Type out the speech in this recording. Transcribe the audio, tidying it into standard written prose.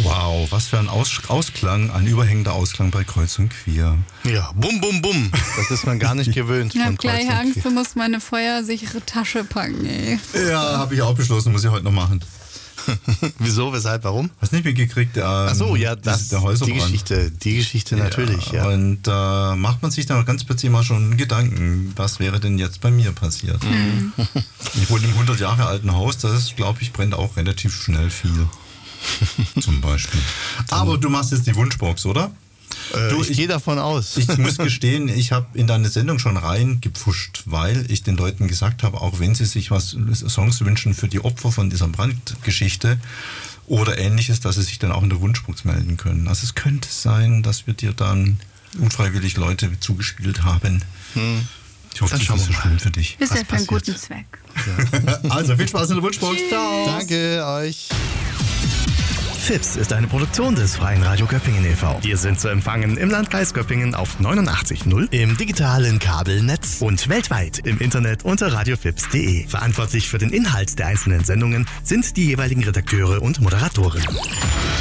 Wow, was für ein Ausklang, ein überhängender Ausklang bei Kreuz und Queer. Ja, bum, bum, bum. Das ist man gar nicht gewöhnt. Ich habe von Kreuz gleich und Angst, Queer. du musst meine feuersichere Tasche packen, ey. Ja, habe ich auch beschlossen, muss ich heute noch machen. Wieso, weshalb, warum? Hast nicht mitgekriegt? Ach so, ja, der Häuserbrand. Die Geschichte natürlich, ja. Und da macht man sich dann ganz plötzlich mal schon Gedanken, was wäre denn jetzt bei mir passiert? Mhm. Ich wohne im 100 Jahre alten Haus, das, glaube ich, brennt auch relativ schnell viel. Zum Beispiel. Aber du machst jetzt die Wunschbox, oder? Ich gehe davon aus. Ich muss gestehen, ich habe in deine Sendung schon reingepfuscht, weil ich den Leuten gesagt habe, auch wenn sie sich Songs wünschen für die Opfer von dieser Brandgeschichte oder Ähnliches, dass sie sich dann auch in der Wunschbox melden können. Also es könnte sein, dass wir dir dann unfreiwillig Leute zugespielt haben. Ich hoffe, das ist nicht so schlimm für dich. Ist ja für einen guten Zweck. Ja. Also viel Spaß in der Wunschbox. Ciao. Danke euch. FIPS ist eine Produktion des Freien Radio Göppingen e.V. Wir sind zu empfangen im Landkreis Göppingen auf 89.0, im digitalen Kabelnetz und weltweit im Internet unter radiofips.de. Verantwortlich für den Inhalt der einzelnen Sendungen sind die jeweiligen Redakteure und Moderatoren.